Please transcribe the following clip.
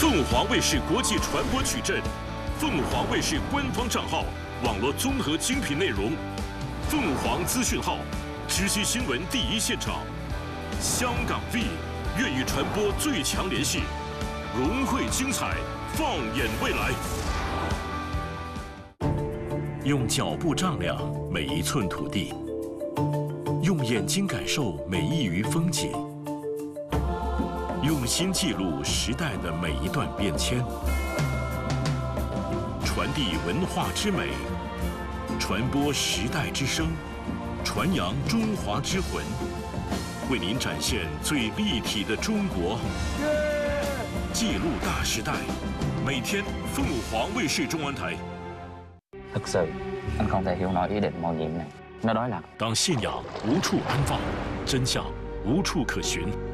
凤凰卫视国际传播矩阵，凤凰卫视官方账号，网络综合精品内容，凤凰资讯号，知悉新闻第一现场。香港 V 愿意传播最强联系，融汇精彩，放眼未来。用脚步丈量每一寸土地，用眼睛感受每一隅风景。用心记录时代的每一段变迁，传递文化之美，传播时代之声，传扬中华之魂，为您展现最立体的中國。記錄大時代，每天鳳凰衛視中文台。 Thực sự, anh không thể hiểu nổi ý định mạo nhiệm này. Nó đó là 當信仰無處安放，真相無處可尋。